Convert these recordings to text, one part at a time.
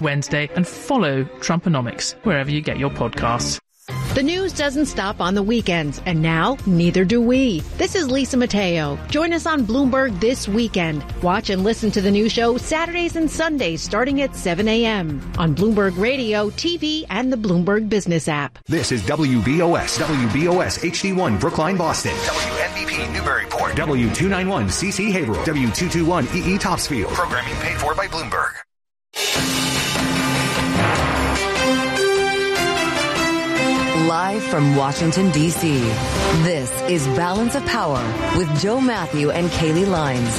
Wednesday, and follow Trumponomics wherever you get your podcasts. The news doesn't stop on the weekends, and now neither do we. This is Lisa Mateo. Join us on Bloomberg this weekend. Watch and listen to the new show Saturdays and Sundays starting at 7 a.m. on Bloomberg Radio, TV, and the Bloomberg Business app. This is WBOS HD1 Brookline, Boston. WNBP Newburyport. W291 CC Haverhill. W221 EE Topsfield. Programming paid for by Bloomberg. Live from Washington, D.C., this is Balance of Power with Joe Matthew and Kaylee Lines.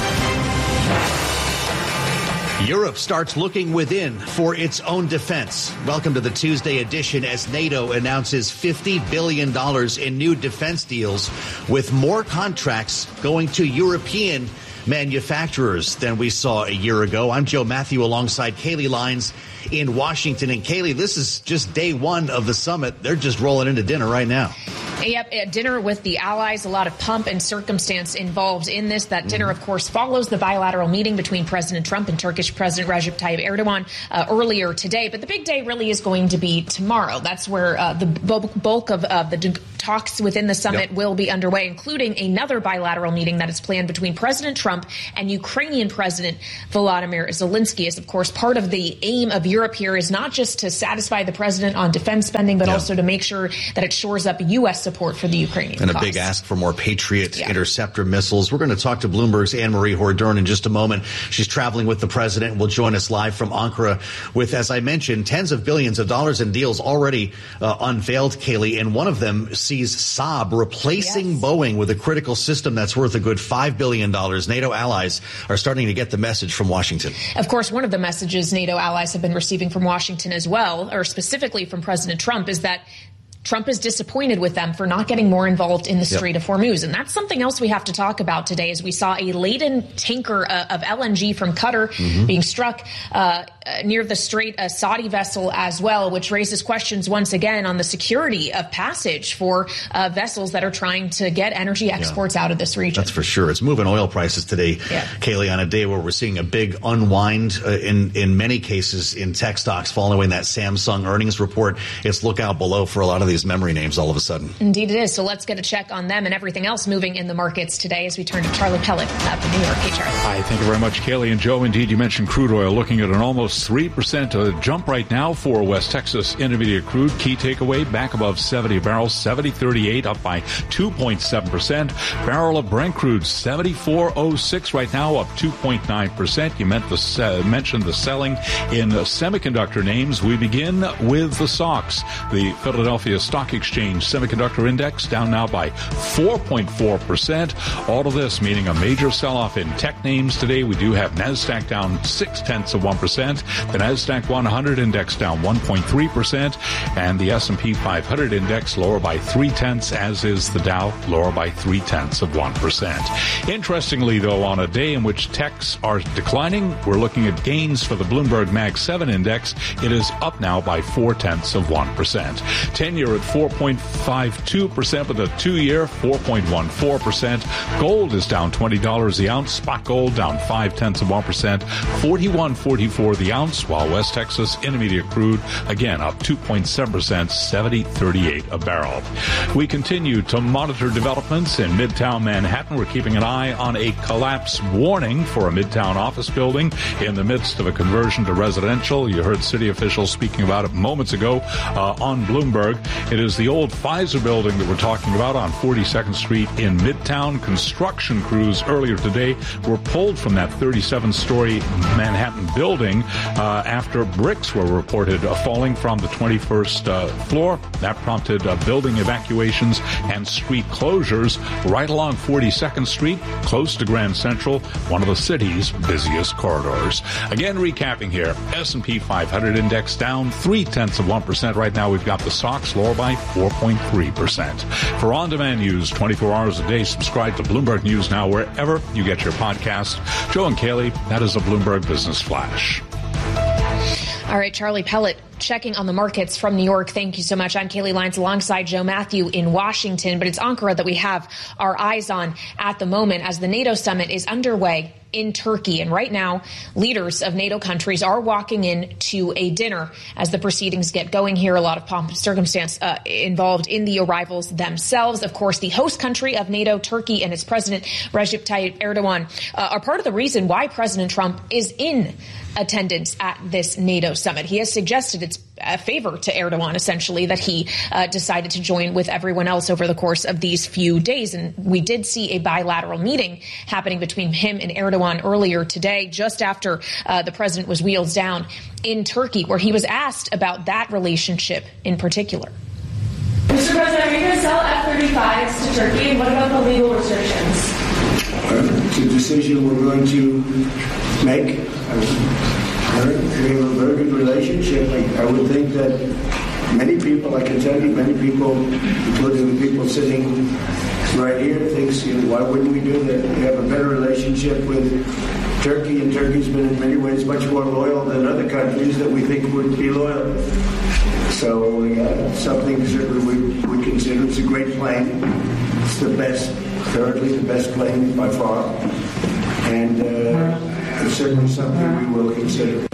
Europe starts looking within for its own defense. Welcome to the Tuesday edition as NATO announces $50 billion in new defense deals, with more contracts going to European manufacturers than we saw a year ago. I'm Joe Matthew alongside Kaylee Lines in Washington. And Kaylee, this is just day one of the summit. They're just rolling into dinner right now. Yep, dinner with the allies, a lot of pomp and circumstance involved in this. That dinner, of course, follows the bilateral meeting between President Trump and Turkish President Recep Tayyip Erdogan earlier today. But the big day really is going to be tomorrow. That's where the bulk of the talks within the summit will be underway, including another bilateral meeting that is planned between President Trump and Ukrainian President Volodymyr Zelensky. As, of course, part of the aim of Europe here is not just to satisfy the president on defense spending, but also to make sure that it shores up U.S. support for the Ukrainian and cause. A big ask for more Patriot interceptor missiles. We're going to talk to Bloomberg's Anne-Marie Hordern in just a moment. She's traveling with the president and will join us live from Ankara with, as I mentioned, tens of billions of dollars in deals already unveiled, Kaylee, and one of them sees Saab replacing Boeing with a critical system that's worth a good $5 billion. NATO allies are starting to get the message from Washington. Of course, one of the messages NATO allies have been receiving from Washington as well, or specifically from President Trump, is that Trump is disappointed with them for not getting more involved in the Strait of Hormuz. And that's something else we have to talk about today, as we saw a laden tanker of LNG from Qatar being struck near the Strait, a Saudi vessel as well, which raises questions once again on the security of passage for vessels that are trying to get energy exports out of this region. That's for sure. It's moving oil prices today, Kaylee, on a day where we're seeing a big unwind in many cases in tech stocks following that Samsung earnings report. It's look out below for a lot of these memory names all of a sudden. Indeed it is. So let's get a check on them and everything else moving in the markets today as we turn to Charlie Pellet up in New York. Hey, Charlie. Hi, thank you very much, Kaylee and Joe. Indeed, you mentioned crude oil looking at an almost 3% jump right now for West Texas Intermediate crude. Key takeaway, back above 70 a barrel, 70.38, up by 2.7%. Barrel of Brent crude, 74.06 right now, up 2.9%. You mentioned the selling in semiconductor names. We begin with the SOX, the Philadelphia Stock Exchange Semiconductor Index, down now by 4.4%. All of this meaning a major sell-off in tech names today. We do have NASDAQ down 0.6%. The NASDAQ 100 index down 1.3%. And the S&P 500 index lower by 0.3%, as is the Dow, lower by 0.3%. Interestingly, though, on a day in which techs are declining, we're looking at gains for the Bloomberg Mag 7 index. It is up now by 0.4%. 10-year at 4.52%, with a 2-year 4.14%. Gold is down $20 the ounce. Spot gold down 0.5%, $41.44 the ounce, while West Texas Intermediate crude again up 2.7%, $70.38 a barrel. We continue to monitor developments in Midtown Manhattan. We're keeping an eye on a collapse warning for a Midtown office building in the midst of a conversion to residential. You heard city officials speaking about it moments ago on Bloomberg. It is the old Pfizer building that we're talking about on 42nd Street in Midtown. Construction crews earlier today were pulled from that 37-story Manhattan building after bricks were reported falling from the 21st floor. That prompted building evacuations and street closures right along 42nd Street, close to Grand Central, one of the city's busiest corridors. Again, recapping here, S&P 500 index down 0.3% right now. We've got the SOX lower by 4.3%. For on-demand news 24 hours a day, subscribe to Bloomberg News Now wherever you get your podcast. Joe and Kaylee, that is a Bloomberg Business Flash. All right, Charlie Pellet checking on the markets from New York. Thank you so much. I'm Kaylee Lines alongside Joe Matthew in Washington, but it's Ankara that we have our eyes on at the moment as the NATO summit is underway in Turkey. And right now, leaders of NATO countries are walking in to a dinner as the proceedings get going here. A lot of pomp and circumstance involved in the arrivals themselves. Of course, the host country of NATO, Turkey, and its president, Recep Tayyip Erdogan, are part of the reason why President Trump is in attendance at this NATO summit. He has suggested it's a favor to Erdogan, essentially, that he decided to join with everyone else over the course of these few days. And we did see a bilateral meeting happening between him and Erdogan earlier today, just after the president was wheels down in Turkey, where he was asked about that relationship in particular. Mr. President, are you going to sell F-35s to Turkey? And what about the legal restrictions? It's a decision we're going to make. We have a very good relationship. I would think that many people, I can tell you, many people, including the people sitting right here, thinks, why wouldn't we do that? We have a better relationship with Turkey, and Turkey's been in many ways much more loyal than other countries that we think would be loyal. So something certainly we consider. It's a great plane. It's the best, currently the best plane by far. And it's certainly something we will consider.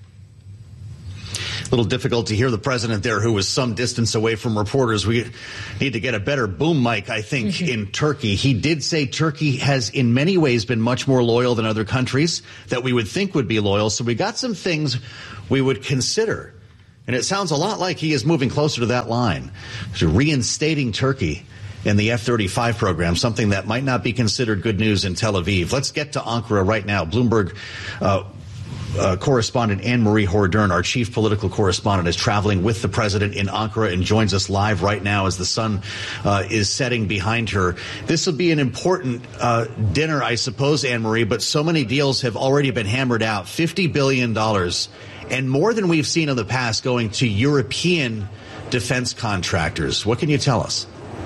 A little difficult to hear the president there, who was some distance away from reporters. We need to get a better boom mic, I think, in Turkey. He did say Turkey has in many ways been much more loyal than other countries that we would think would be loyal. So we got some things we would consider. And it sounds a lot like he is moving closer to that line, to reinstating Turkey in the F-35 program, something that might not be considered good news in Tel Aviv. Let's get to Ankara right now. Bloomberg correspondent Anne-Marie Hordern, our chief political correspondent, is traveling with the president in Ankara and joins us live right now as the sun is setting behind her. This will be an important dinner, I suppose, Anne-Marie, but so many deals have already been hammered out. $50 billion and more than we've seen in the past going to European defense contractors. What can you tell us?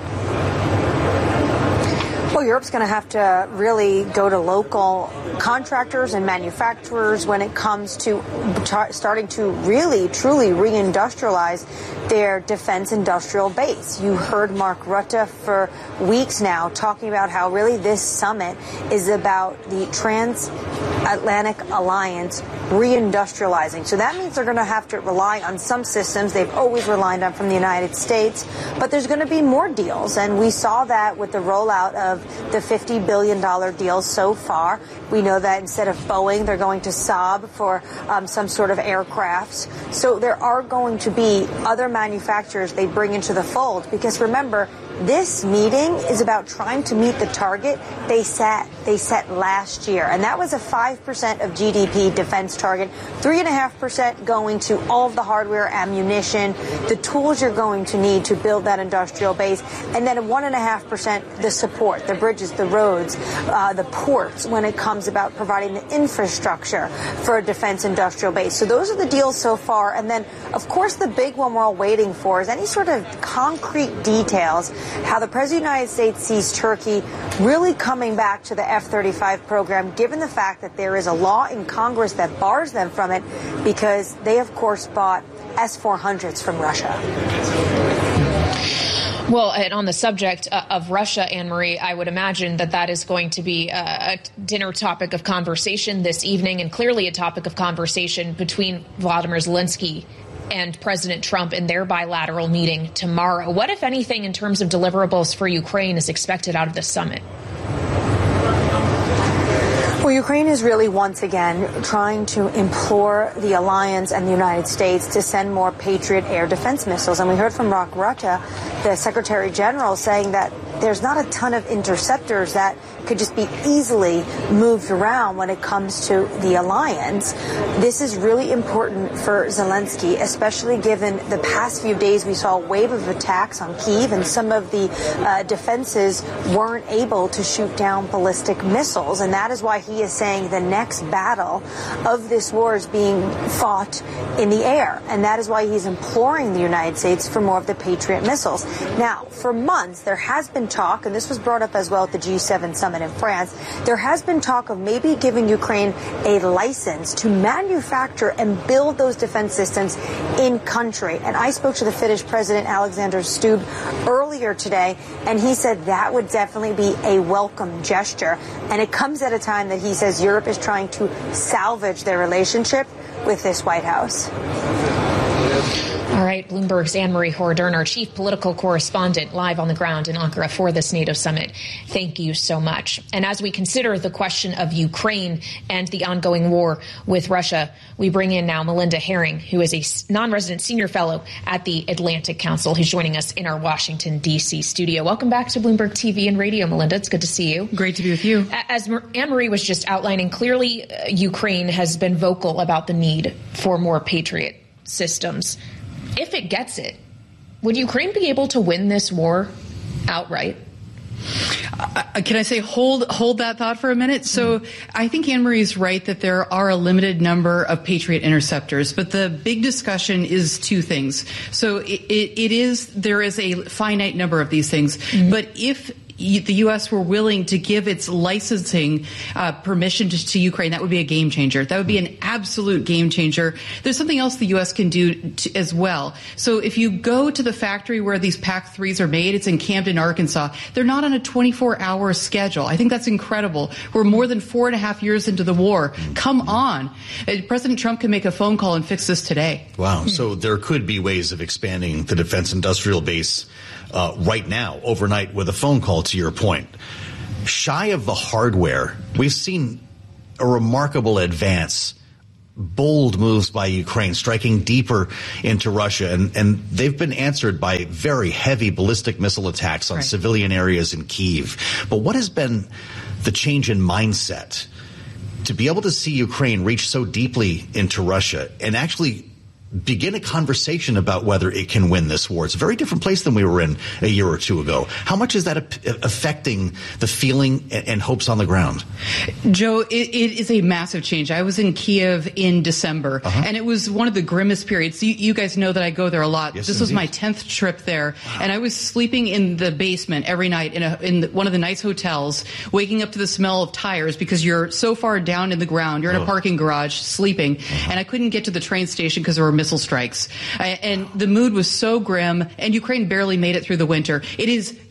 Well, Europe's going to have to really go to local contractors and manufacturers when it comes to starting to really, truly reindustrialize their defense industrial base. You heard Mark Rutte for weeks now talking about how really this summit is about the transatlantic alliance reindustrializing. So that means they're going to have to rely on some systems they've always relied on from the United States, but there's going to be more deals. And we saw that with the rollout of the $50 billion deal so far. We know that instead of Boeing, they're going to Saab for some sort of aircrafts. So there are going to be other manufacturers they bring into the fold, because remember, this meeting is about trying to meet the target they set last year, and that was a 5% of GDP defense target, 3.5% going to all of the hardware, ammunition, the tools you're going to need to build that industrial base, and then 1.5% the support, the bridges, the roads, the ports, when it comes about providing the infrastructure for a defense industrial base. So those are the deals so far, and then of course the big one we're all waiting for is any sort of concrete details how the President of the United States sees Turkey really coming back to the F-35 program, given the fact that there is a law in Congress that bars them from it because they, of course, bought S-400s from Russia. Well, and on the subject of Russia, Anne-Marie, I would imagine that is going to be a dinner topic of conversation this evening, and clearly a topic of conversation between Vladimir Zelensky and President Trump in their bilateral meeting tomorrow. What, if anything, in terms of deliverables for Ukraine is expected out of this summit? Well, Ukraine is really once again trying to implore the alliance and the United States to send more Patriot air defense missiles. And we heard from Mark Rutte, the Secretary General, saying that there's not a ton of interceptors that could just be easily moved around when it comes to the alliance. This is really important for Zelensky, especially given the past few days we saw a wave of attacks on Kyiv, and some of the defenses weren't able to shoot down ballistic missiles. And that is why he is saying the next battle of this war is being fought in the air. And that is why he's imploring the United States for more of the Patriot missiles. Now, for months, there has been been talk, and this was brought up as well at the G7 summit in France, there has been talk of maybe giving Ukraine a license to manufacture and build those defense systems in country. And I spoke to the Finnish President Alexander Stubb earlier today, and he said that would definitely be a welcome gesture. And it comes at a time that he says Europe is trying to salvage their relationship with this White House. All right, Bloomberg's Anne-Marie Hordern, our chief political correspondent, live on the ground in Ankara for this NATO summit. Thank you so much. And as we consider the question of Ukraine and the ongoing war with Russia, we bring in now Melinda Herring, who is a non-resident senior fellow at the Atlantic Council, who's joining us in our Washington, D.C. studio. Welcome back to Bloomberg TV and Radio, Melinda. It's good to see you. Great to be with you. As Anne-Marie was just outlining, clearly Ukraine has been vocal about the need for more Patriot systems. If it gets it, would Ukraine be able to win this war outright? Can I say hold that thought for a minute? So I think Anne-Marie is right that there are a limited number of Patriot interceptors, but the big discussion is two things. So there is a finite number of these things, but if the U.S. were willing to give its licensing permission to Ukraine, that would be a game changer. That would be an absolute game changer. There's something else the U.S. can do as well. So if you go to the factory where these PAC-3s are made, it's in Camden, Arkansas. They're not on a 24-hour schedule. I think that's incredible. We're more than 4.5 years into the war. Come on. President Trump can make a phone call and fix this today. Wow. So there could be ways of expanding the defense industrial base right now, overnight, with a phone call, to your point. Shy of the hardware, we've seen a remarkable advance, bold moves by Ukraine, striking deeper into Russia, and they've been answered by very heavy ballistic missile attacks on civilian areas in Kyiv. But what has been the change in mindset to be able to see Ukraine reach so deeply into Russia and actually begin a conversation about whether it can win this war? It's a very different place than we were in a year or two ago. How much is that affecting the feeling and hopes on the ground? Joe, it is a massive change. I was in Kiev in December, and it was one of the grimmest periods. You guys know that I go there a lot. Yes, this was my 10th trip there, and I was sleeping in the basement every night in one of the nice hotels, waking up to the smell of tires because you're so far down in the ground. You're in a parking garage sleeping, and I couldn't get to the train station because there were missile strikes. And the mood was so grim, and Ukraine barely made it through the winter. It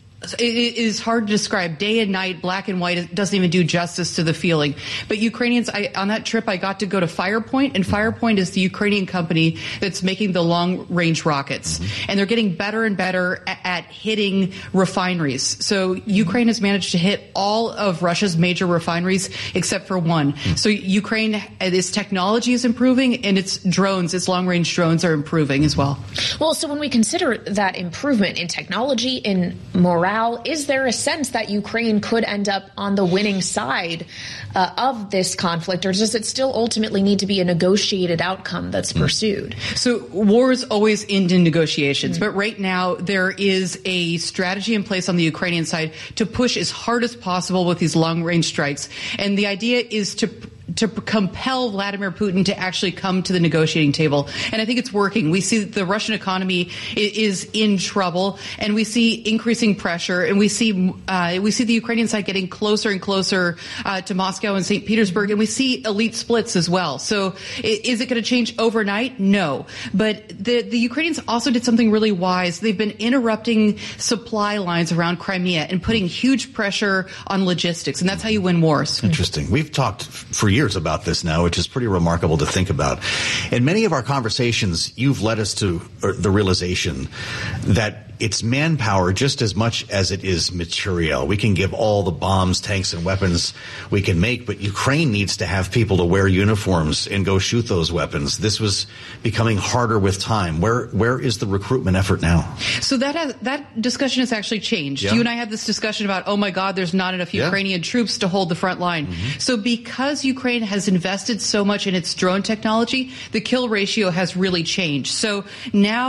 is hard to describe. Day and night, black and white, it doesn't even do justice to the feeling. But Ukrainians, on that trip, I got to go to Firepoint, and Firepoint is the Ukrainian company that's making the long-range rockets. And they're getting better and better at hitting refineries. So Ukraine has managed to hit all of Russia's major refineries except for one. So Ukraine, its technology is improving, and its drones, its long-range drones, are improving as well. Well, so when we consider that improvement in technology, in morale, is there a sense that Ukraine could end up on the winning side of this conflict, or does it still ultimately need to be a negotiated outcome that's pursued? So wars always end in negotiations, but right now there is a strategy in place on the Ukrainian side to push as hard as possible with these long-range strikes. And the idea is to compel Vladimir Putin to actually come to the negotiating table. And I think it's working. We see that the Russian economy is in trouble, and we see increasing pressure, and we see the Ukrainian side getting closer and closer to Moscow and St. Petersburg, and we see elite splits as well. So is it going to change overnight? No. But the Ukrainians also did something really wise. They've been interrupting supply lines around Crimea and putting huge pressure on logistics, and that's how you win wars. Interesting. We've talked for years about this now, which is pretty remarkable to think about. In many of our conversations, you've led us to the realization that it's manpower just as much as it is material. We can give all the bombs, tanks, and weapons we can make, but Ukraine needs to have people to wear uniforms and go shoot those weapons. This was becoming harder with time. Where is the recruitment effort now? So that discussion has actually changed. Yeah. You and I had this discussion about, oh my God, there's not enough Ukrainian troops to hold the front line. So because Ukraine has invested so much in its drone technology, the kill ratio has really changed. So now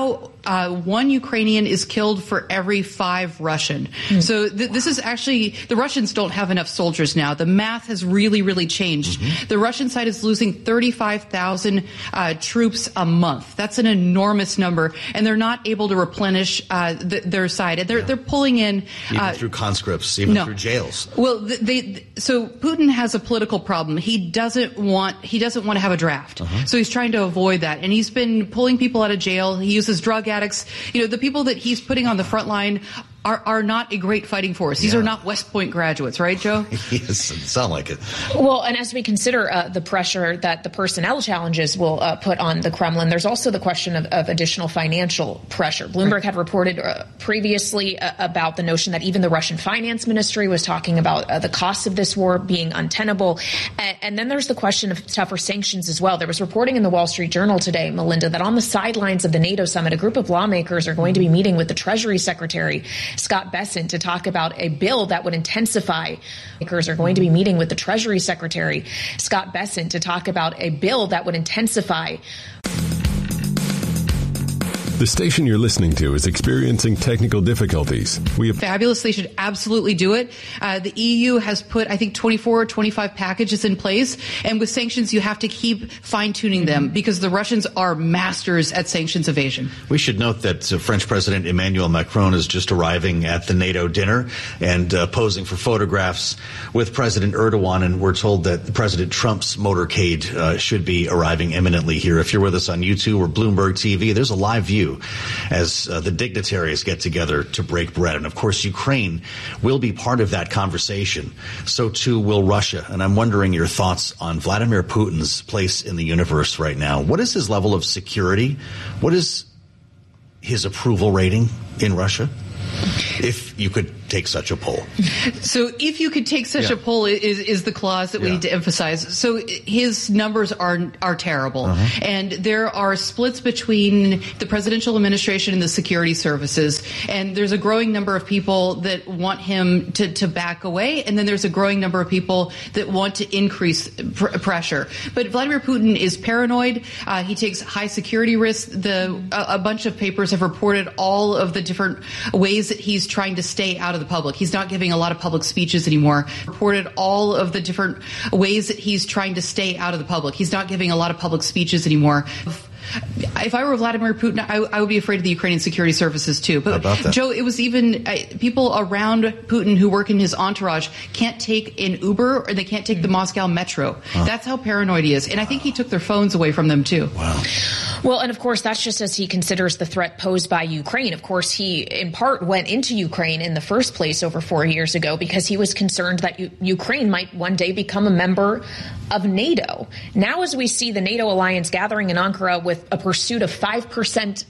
one Ukrainian is killed for every 5 Russian. So this is actually, the Russians don't have enough soldiers now. The math has really, really changed. The Russian side is losing 35,000 troops a month. That's an enormous number, and they're not able to replenish their side. They're pulling in even through conscripts, even through jails. Well, so Putin has a political problem. He doesn't want to have a draft. So he's trying to avoid that, and he's been pulling people out of jail. He uses drug addicts. The people that he's putting on the front line are not a great fighting force. These are not West Point graduates, right, Joe? Yes, it sounds like it. Well, and as we consider the pressure that the personnel challenges will put on the Kremlin, there's also the question of additional financial pressure. Bloomberg had reported previously about the notion that even the Russian finance ministry was talking about the costs of this war being untenable. And then there's the question of tougher sanctions as well. There was reporting in the Wall Street Journal today, Melinda, that on the sidelines of the NATO summit, a group of lawmakers are going to be meeting with the Treasury Secretary, Scott Bessent, to talk about a bill that would intensify. Lawmakers are going to be meeting with the Treasury Secretary, Scott Bessent, to talk about a bill that would intensify. The station you're listening to is experiencing technical difficulties. Fabulous. They should absolutely do it. The EU has put, I think, 24 or 25 packages in place. And with sanctions, you have to keep fine-tuning them because the Russians are masters at sanctions evasion. We should note that French President Emmanuel Macron is just arriving at the NATO dinner and posing for photographs with President Erdogan. And we're told that President Trump's motorcade should be arriving imminently here. If you're with us on YouTube or Bloomberg TV, there's a live view as the dignitaries get together to break bread. And of course, Ukraine will be part of that conversation. So too will Russia. And I'm wondering your thoughts on Vladimir Putin's place in the universe right now. What is his level of security? What is his approval rating in Russia? If you could take such a poll. So if you could take such a poll is the clause that we need to emphasize. So his numbers are terrible. And there are splits between the presidential administration and the security services. And there's a growing number of people that want him to back away. And then there's a growing number of people that want to increase pressure. But Vladimir Putin is paranoid. He takes high security risks. A bunch of papers have reported all of the different ways that he's trying to stay out of the public. He's not giving a lot of public speeches anymore. Reported all of the different ways that he's trying to stay out of the public. He's not giving a lot of public speeches anymore. If I were Vladimir Putin, I would be afraid of the Ukrainian security services too. But Joe, it was even people around Putin who work in his entourage can't take an Uber or they can't take the Moscow metro. That's how paranoid he is. And I think he took their phones away from them too. Wow. Well, and of course, that's just as he considers the threat posed by Ukraine. Of course, he in part went into Ukraine in the first place over 4 years ago because he was concerned that Ukraine might one day become a member of NATO. Now, as we see the NATO alliance gathering in Ankara with a pursuit of 5%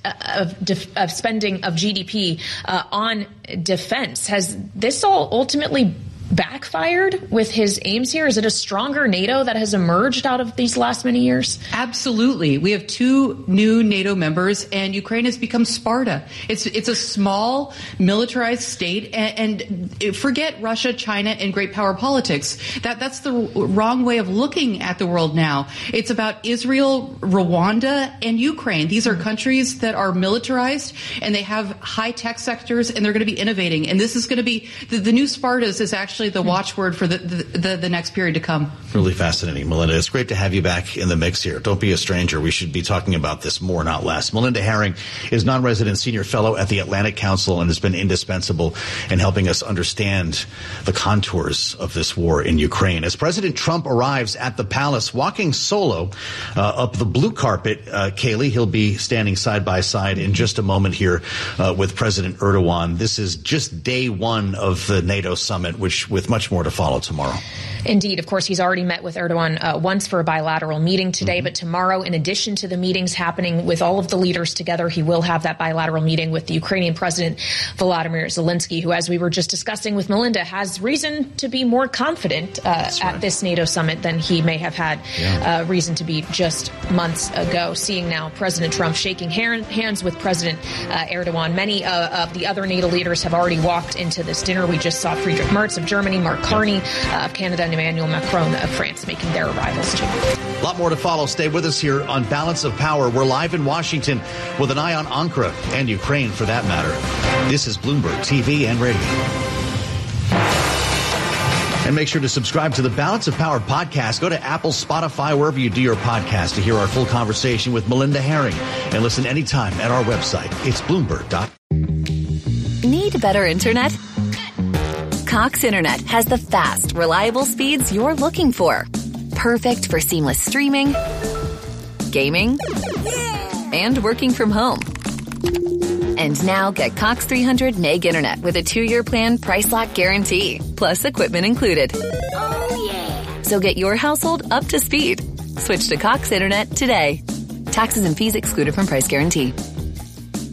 of spending of GDP on defense, has this all ultimately backfired with his aims here? Is it a stronger NATO that has emerged out of these last many years? Absolutely. We have 2 new NATO members, and Ukraine has become Sparta. It's a small, militarized state, and forget Russia, China, and great power politics. That's the wrong way of looking at the world now. It's about Israel, Rwanda, and Ukraine. These are countries that are militarized, and they have high-tech sectors, and they're going to be innovating. And this is going to be the new Spartas is actually the watchword for the next period to come. Really fascinating, Melinda. It's great to have you back in the mix here. Don't be a stranger. We should be talking about this more, not less. Melinda Herring is non-resident senior fellow at the Atlantic Council and has been indispensable in helping us understand the contours of this war in Ukraine. As President Trump arrives at the palace, walking solo up the blue carpet, Kaylee, he'll be standing side by side in just a moment here with President Erdogan. This is just day one of the NATO summit, with much more to follow tomorrow. Indeed. Of course, he's already met with Erdogan once for a bilateral meeting today. But tomorrow, in addition to the meetings happening with all of the leaders together, he will have that bilateral meeting with the Ukrainian President Volodymyr Zelensky, who, as we were just discussing with Melinda, has reason to be more confident at this NATO summit than he may have had reason to be just months ago. Seeing now President Trump shaking hands with President Erdogan. Many of the other NATO leaders have already walked into this dinner. We just saw Friedrich Merz of Germany, Mark Carney of Canada, Emmanuel Macron of France making their arrivals too. A lot more to follow. Stay with us here on Balance of Power. We're live in Washington with an eye on Ankara and Ukraine for that matter. This is Bloomberg TV and radio. And make sure to subscribe to the Balance of Power podcast. Go to Apple, Spotify, wherever you do your podcast to hear our full conversation with Melinda Herring. And listen anytime at our website. It's Bloomberg.com. Need better internet? Cox Internet has the fast, reliable speeds you're looking for. Perfect for seamless streaming, gaming, and working from home. And now get Cox 300 meg internet with a 2-year plan price lock guarantee, plus equipment included. Oh, yeah. So get your household up to speed. Switch to Cox Internet today. Taxes and fees excluded from price guarantee.